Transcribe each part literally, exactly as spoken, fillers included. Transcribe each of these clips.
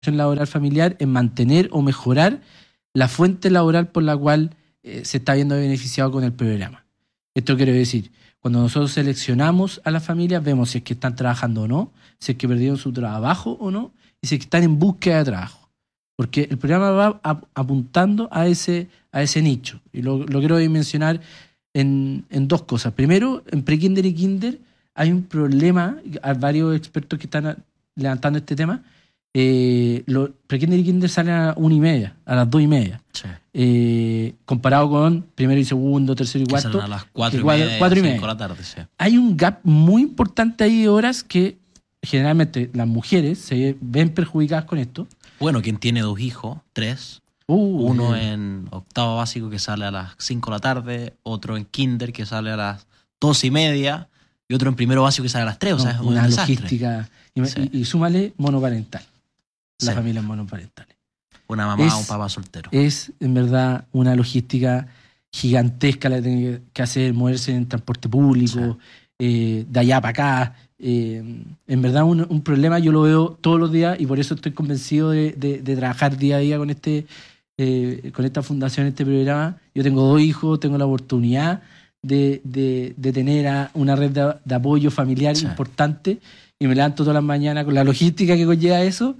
laboral familiar en mantener o mejorar la fuente laboral por la cual eh, se está viendo beneficiado con el programa. Esto quiere decir, cuando nosotros seleccionamos a las familias, vemos si es que están trabajando o no, si es que perdieron su trabajo o no, y si es que están en búsqueda de trabajo. Porque el programa va ap- apuntando a ese, a ese nicho. Y lo, lo quiero mencionar en, en dos cosas. Primero, en prekinder y kinder hay un problema, hay varios expertos que están a- levantando este tema. Eh, los prekinder y kinder salen a una y media, a las dos y media. Sí. Eh, comparado con primero y segundo, tercero y Que cuarto. salen a las cuatro que y cuatro- media, cuatro y cinco media. de la tarde, sí. Hay un gap muy importante ahí de horas que generalmente las mujeres se ven perjudicadas con esto. Bueno, quien tiene dos hijos, tres, Uh, uno eh, en octavo básico que sale a las cinco de la tarde, otro en kinder que sale a las dos y media y otro en primero básico que sale a las tres, o no, sea, es un una desastre. logística. Y, Sí. y- y súmale monoparental. Las Sí. familias monoparentales. Una mamá Es- o un papá soltero. Es en verdad una logística gigantesca la que tiene que hacer, moverse en transporte público, eh, de allá para acá. Eh, en verdad un, un problema yo lo veo todos los días y por eso estoy convencido de, de- de trabajar día a día con este eh, con esta fundación, este programa. Yo tengo dos hijos, tengo la oportunidad de, de- de tener a una red de, de apoyo familiar Sí. importante y me levanto todas las mañanas con la logística que conlleva eso.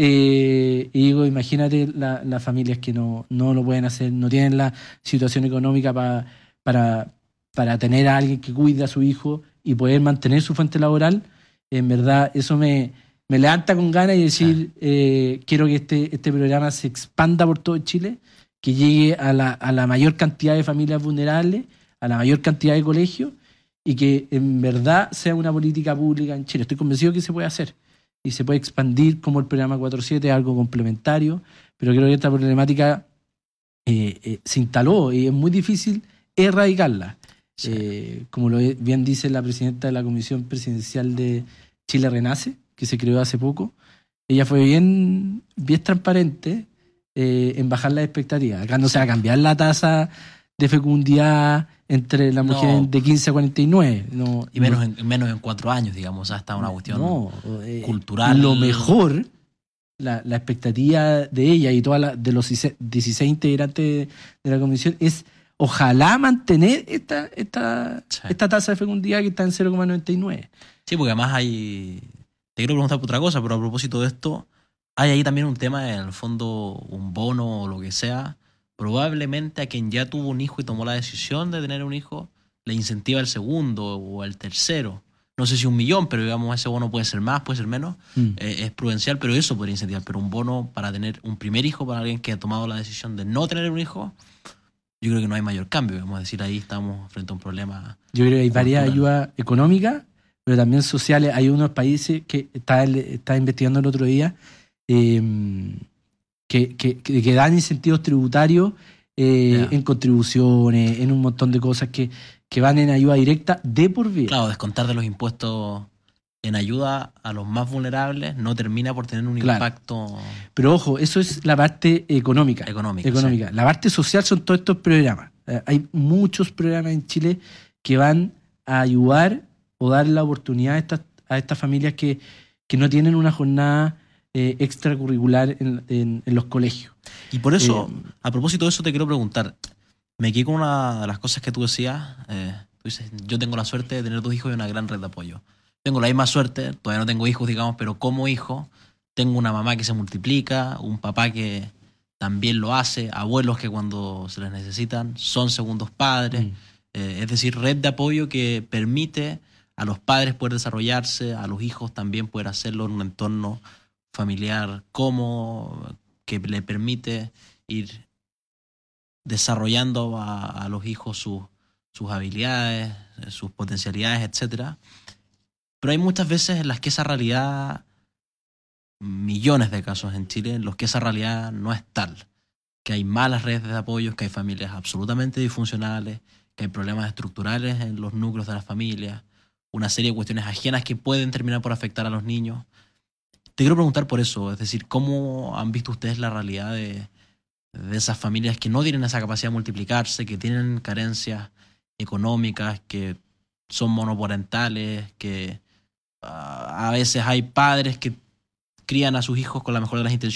Eh, y digo, imagínate la- las familias que no, no lo pueden hacer, no tienen la situación económica pa- para, para tener a alguien que cuide a su hijo y poder mantener su fuente laboral. En verdad, eso me, me levanta con ganas y decir, eh, quiero que este, este programa se expanda por todo Chile, que llegue a la, a la mayor cantidad de familias vulnerables, a la mayor cantidad de colegios y que en verdad sea una política pública en Chile. Estoy convencido que se puede hacer y se puede expandir como el programa cuatro siete, algo complementario, pero creo que esta problemática eh, eh, se instaló y es muy difícil erradicarla. Sí. Eh, como lo bien dice la presidenta de la Comisión Presidencial de Chile Renace, que se creó hace poco, ella fue bien, bien transparente eh, en bajar las expectativas. Acá no se va a cambiar la tasa de fecundidad entre las No. mujeres de quince a cuarenta y nueve. No, Y menos, no, en, menos en cuatro años, digamos. O sea, está una cuestión no, eh, cultural. Lo mejor, la, la expectativa de ella y toda la, de los dieciséis integrantes de la comisión es ojalá mantener esta, esta, Sí. esta tasa de fecundidad que está en cero coma noventa y nueve. Sí, porque además hay... Te quiero preguntar por otra cosa, pero a propósito de esto, hay ahí también un tema, en el fondo, un bono o lo que sea. Probablemente a quien ya tuvo un hijo y tomó la decisión de tener un hijo, le incentiva el segundo o el tercero. No sé si un millón, pero digamos ese bono puede ser más, puede ser menos. Mm. Eh, es prudencial, pero eso podría incentivar. Pero un bono para tener un primer hijo para alguien que ha tomado la decisión de no tener un hijo, yo creo que no hay mayor cambio. Vamos a decir, ahí estamos frente a un problema. Yo creo que hay varias cultural. ayudas económicas, pero también sociales. Hay unos países que estaba, estaba investigando el otro día eh, que, que, que, que dan incentivos tributarios eh, Ya. en contribuciones, en un montón de cosas que, que van en ayuda directa de por vida. Claro, descontar de los impuestos en ayuda a los más vulnerables no termina por tener un Claro. impacto Pero ojo, eso es la parte económica. económico. económica. La parte social son todos estos programas. Eh, hay muchos programas en Chile que van a ayudar o dar la oportunidad a estas, a estas familias que, que no tienen una jornada eh, extracurricular en, en- en los colegios. Y por eso, Eh, a propósito de eso, te quiero preguntar. Me quedé con una de las cosas que tú decías. Eh, tú dices, yo tengo la suerte de tener dos hijos y una gran red de apoyo. Tengo la misma suerte, todavía no tengo hijos, digamos, pero como hijo tengo una mamá que se multiplica, un papá que también lo hace, abuelos que cuando se les necesitan son segundos padres. mm. Eh, es decir, red de apoyo que permite a los padres poder desarrollarse, a los hijos también poder hacerlo en un entorno familiar cómodo, que le permite ir desarrollando a, a los hijos sus, sus habilidades, sus potencialidades, etcétera. Pero hay muchas veces en las que esa realidad, millones de casos en Chile, en los que esa realidad no es tal. Que hay malas redes de apoyo, que hay familias absolutamente disfuncionales, que hay problemas estructurales en los núcleos de las familias, una serie de cuestiones ajenas que pueden terminar por afectar a los niños. Te quiero preguntar por eso, es decir, ¿cómo han visto ustedes la realidad de, de esas familias que no tienen esa capacidad de multiplicarse, que tienen carencias económicas, que son monoparentales, que uh, a veces hay padres que crían a sus hijos con la mejor de las intenciones